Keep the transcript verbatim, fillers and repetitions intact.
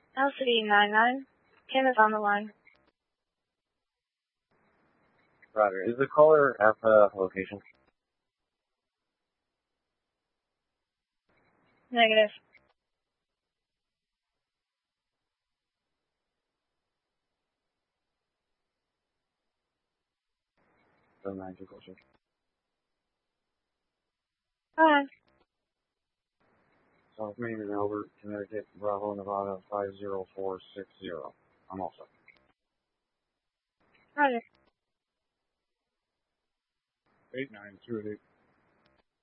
L C D nine nine. Kim is on the line. Roger. Is the caller at the location? Negative. The magical ship. Hi. South Main and Albert, Connecticut, Bravo, Nevada, five zero four six zero. I'm all set. Roger. eight nine two eight.